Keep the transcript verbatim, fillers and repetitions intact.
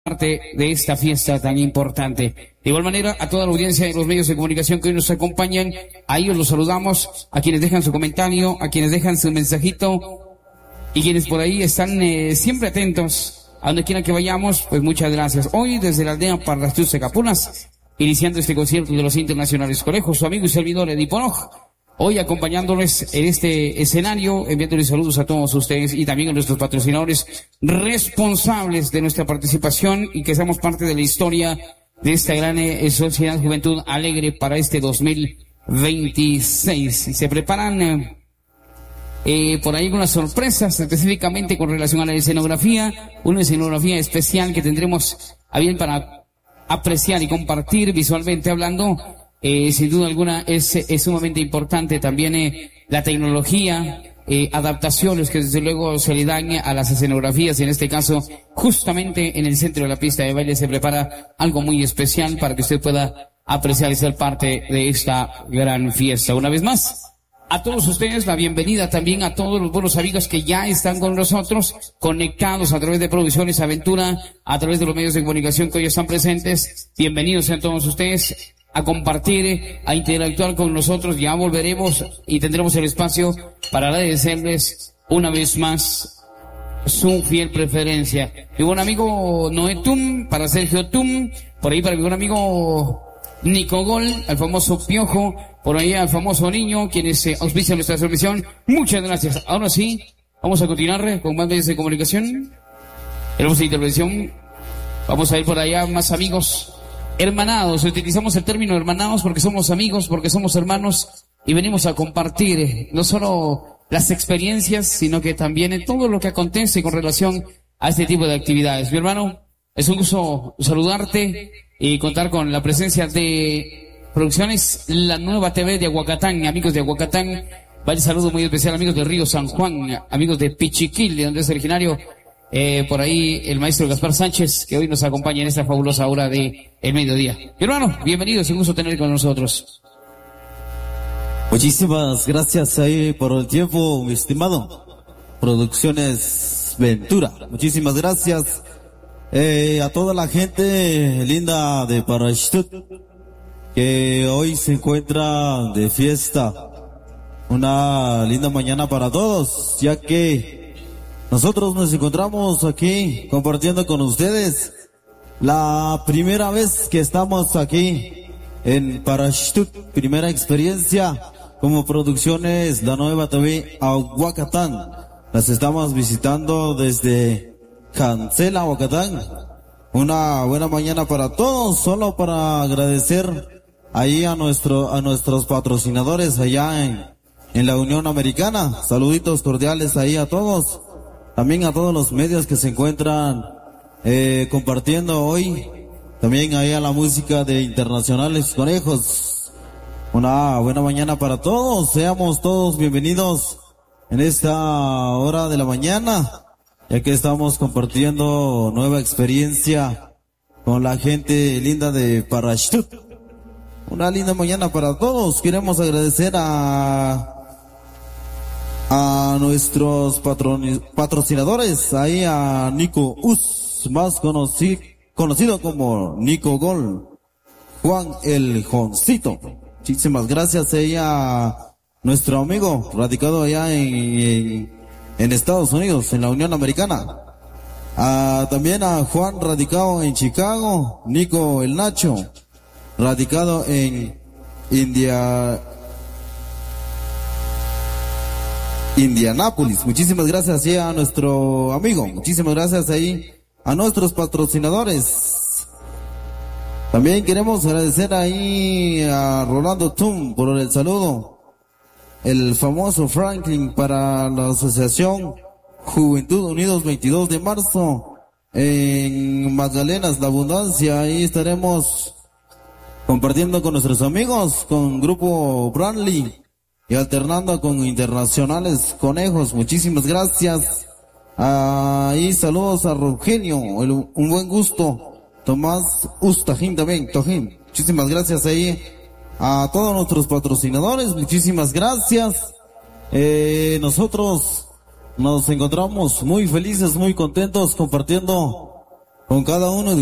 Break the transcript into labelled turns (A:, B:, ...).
A: parte de esta fiesta tan importante. De igual manera, a toda la audiencia de los medios de comunicación que hoy nos acompañan, a ellos los saludamos, a quienes dejan su comentario, a quienes dejan su mensajito y quienes por ahí están eh, siempre atentos a donde quiera que vayamos, pues muchas gracias. Hoy desde la aldea Parrastuz Capunas, iniciando este concierto de los internacionales conejos, su amigo y servidor Ediponoj. Hoy acompañándoles en este escenario, enviándoles saludos a todos ustedes y también a nuestros patrocinadores responsables de nuestra participación y que seamos parte de la historia de esta gran eh, Sociedad Juventud Alegre para este dos mil veintiséis. Se preparan eh, eh, por ahí unas sorpresas específicamente con relación a la escenografía, una escenografía especial que tendremos a bien para apreciar y compartir visualmente hablando. Eh, sin duda alguna es, es sumamente importante también eh, la tecnología, eh, adaptaciones que desde luego se le dan a las escenografías, y en este caso justamente en el centro de la pista de baile se prepara algo muy especial para que usted pueda apreciar y ser parte de esta gran fiesta. Una vez más, a todos ustedes la bienvenida, también a todos los buenos amigos que ya están con nosotros, conectados a través de Producciones Aventura, a través de los medios de comunicación que hoy están presentes. Bienvenidos sean todos ustedes a compartir, a interactuar con nosotros. Ya volveremos y tendremos el espacio para agradecerles una vez más su fiel preferencia. Mi buen amigo Noé Tum, para Sergio Tum, por ahí para mi buen amigo Nico Gol, al famoso Piojo, por ahí al famoso Niño, quienes eh, auspician nuestra transmisión. Muchas gracias. Ahora sí, vamos a continuar con más medios de comunicación. Tenemos intervención. Vamos a ir por allá más amigos. Hermanados, utilizamos el término hermanados porque somos amigos, porque somos hermanos y venimos a compartir no solo las experiencias, sino que también todo lo que acontece con relación a este tipo de actividades. Mi hermano, es un gusto saludarte y contar con la presencia de Producciones La Nueva T V de Aguacatán, amigos de Aguacatán. Va el saludo muy especial, amigos de Río San Juan, amigos de Pichiquil, de donde es originario Eh, por ahí el maestro Gaspar Sánchez, que hoy nos acompaña en esta fabulosa hora de el mediodía. Mi hermano, bienvenido, es un gusto tener con nosotros.
B: Muchísimas gracias ahí por el tiempo, mi estimado. Producciones Ventura, muchísimas gracias eh, a toda la gente linda de Parrastuz que hoy se encuentra de fiesta. Una linda mañana para todos, ya que nosotros nos encontramos aquí compartiendo con ustedes la primera vez que estamos aquí en Parrastuz, primera experiencia como Producciones La Nueva T V Aguacatán. Las estamos visitando desde Cancela, Aguacatán. Una buena mañana para todos, solo para agradecer ahí a nuestro, a nuestros patrocinadores allá en, en la Unión Americana. Saluditos cordiales ahí a todos. También a todos los medios que se encuentran eh, compartiendo hoy. También ahí a la música de Internacionales Conejos. Una buena mañana para todos. Seamos todos bienvenidos en esta hora de la mañana, ya que estamos compartiendo nueva experiencia con la gente linda de Parrastuz. Una linda mañana para todos. Queremos agradecer a a nuestros patroni- patrocinadores, ahí a Nico Us, más conoci- conocido como Nico Gol, Juan el Joncito. Muchísimas gracias ahí a nuestro amigo radicado allá en, en, en Estados Unidos, en la Unión Americana. A, también a Juan radicado en Chicago, Nico el Nacho, radicado en India, Indianápolis. Muchísimas gracias ahí a nuestro amigo, muchísimas gracias ahí a nuestros patrocinadores. También queremos agradecer ahí a Rolando Tum por el saludo, el famoso Franklin para la Asociación Juventud Unidos veintidós de marzo en Magdalenas La Abundancia. Ahí estaremos compartiendo con nuestros amigos, con Grupo Brantley y alternando con Internacionales Conejos. Muchísimas gracias. Ahí saludos a Rogelio, el, un buen gusto. Tomás Ustajín también, Tojín. Muchísimas gracias ahí a todos nuestros patrocinadores. Muchísimas gracias. Eh, nosotros nos encontramos muy felices, muy contentos compartiendo con cada uno de